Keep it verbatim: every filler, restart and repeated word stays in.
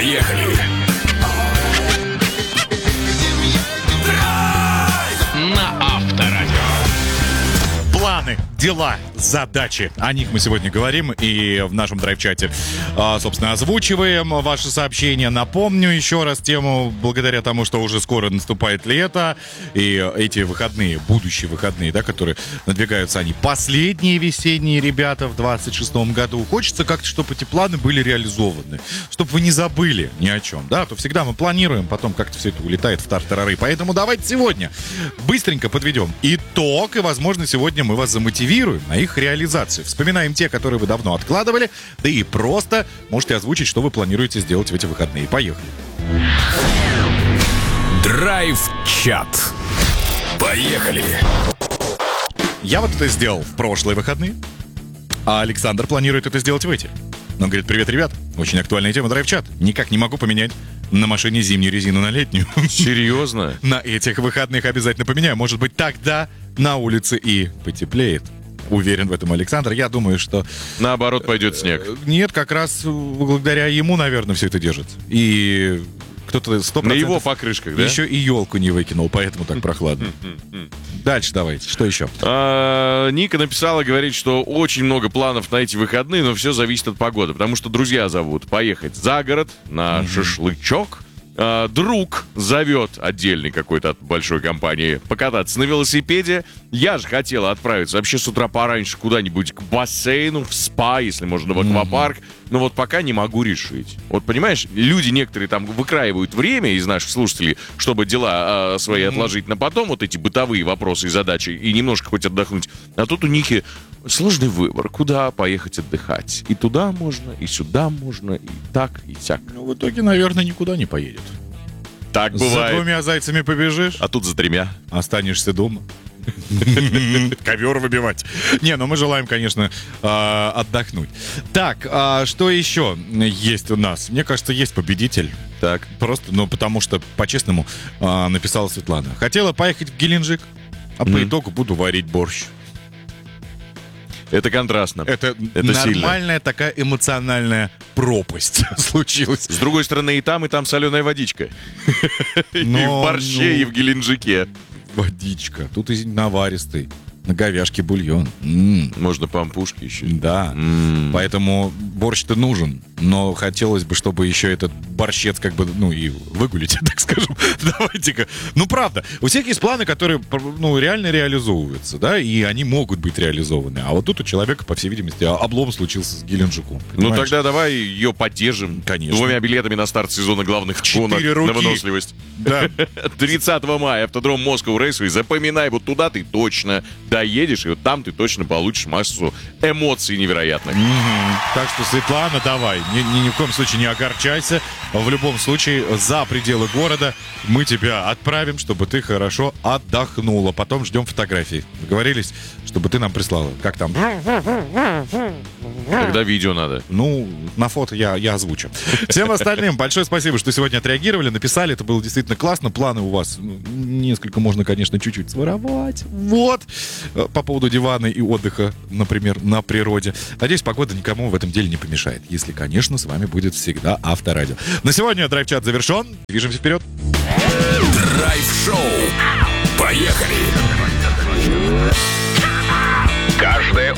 Поехали! На Авторадио. Планы, дела, задачи. О них мы сегодня говорим и в нашем драйв-чате, собственно, озвучиваем ваши сообщения. Напомню еще раз тему, благодаря тому, что уже скоро наступает лето, и эти выходные, будущие выходные, да, которые надвигаются, они последние весенние, ребята, в двадцать шестом году. Хочется как-то, чтобы эти планы были реализованы, чтобы вы не забыли ни о чем, да, а то всегда мы планируем, потом как-то все это улетает в тартарары. Поэтому давайте сегодня быстренько подведем итог, и, возможно, сегодня мы вас замотивируем на их реализацию. Вспоминаем те, которые вы давно откладывали, да и просто можете озвучить, что вы планируете сделать в эти выходные. Поехали. Драйв-чат. Поехали. Я вот это сделал в прошлые выходные, а Александр планирует это сделать в эти. Он говорит: привет, ребят, очень актуальная тема драйв-чат. Никак не могу поменять на машине зимнюю резину на летнюю. Серьезно? На этих выходных обязательно поменяю. Может быть, тогда на улице и потеплеет. Уверен в этом Александр. Я думаю, что... Наоборот, пойдет снег. Нет, как раз благодаря ему, наверное, все это держится. И кто-то сто процентов... На его покрышках, да? Еще и елку не выкинул, поэтому так прохладно. Дальше давайте. Что еще? А, Ника написала, говорит, что очень много планов на эти выходные, но все зависит от погоды. Потому что друзья зовут поехать за город на mm-hmm. шашлычок. А, друг зовет отдельный какой-то от большой компании покататься на велосипеде. Я же хотела отправиться вообще с утра пораньше куда-нибудь к бассейну, в спа, если можно, в аквапарк. Mm-hmm. Но вот пока не могу решить. Вот понимаешь, люди некоторые там выкраивают время из наших слушателей, чтобы дела э, свои mm-hmm. отложить на потом, вот эти бытовые вопросы и задачи, и немножко хоть отдохнуть. А тут у них и сложный выбор, куда поехать отдыхать. И туда можно, и сюда можно, и так, и сяк. Ну, в итоге, наверное, никуда не поедет. Так бывает. За двумя зайцами побежишь, а тут за тремя. Останешься дома. Ковер выбивать. Не, ну мы желаем, конечно, отдохнуть. Так, что еще есть у нас? Мне кажется, есть победитель. Так. Просто, ну, потому что, по-честному, написала Светлана. Хотела поехать в Геленджик, а по итогу буду варить борщ. Это контрастно. Это, это нормальная сильно. Такая эмоциональная пропасть случилась. С другой стороны, и там, и там соленая водичка. Но, и в борще, ну... и в Геленджике. Водичка. Тут и наваристый. На говяжке бульон. М-м. Можно пампушки еще. Да. М-м. Поэтому борщ-то нужен. Но хотелось бы, чтобы еще этот борщец как бы, ну, и выгулить, так скажем. Давайте-ка. Ну, правда. У всех есть планы, которые, ну, реально реализовываются, да, и они могут быть реализованы. А вот тут у человека, по всей видимости, облом случился с Геленджиком. Ну, тогда давай ее поддержим. Конечно. Двумя билетами на старт сезона главных гонок на выносливость. Да. тридцатого мая автодром Москва Рейсвей. Запоминай, вот туда ты точно доедешь, и вот там ты точно получишь массу эмоций невероятных. Mm-hmm. Так что, Светлана, давай, ни, ни, ни в коем случае не огорчайся. В любом случае, за пределы города мы тебя отправим, чтобы ты хорошо отдохнула. Потом ждем фотографий. Договорились, чтобы ты нам прислала. Как там? Когда видео надо. Ну, на фото я, я озвучу. Всем остальным большое спасибо, что сегодня отреагировали, написали. Это было действительно классно. Планы у вас ну, несколько можно, конечно, чуть-чуть своровать. Вот. По поводу дивана и отдыха, например, на природе. Надеюсь, погода никому в этом деле не помешает. Если, конечно, с вами будет всегда Авторадио. На сегодня драйв-чат завершен. Движемся вперед. Драйв-шоу. Поехали! Каждое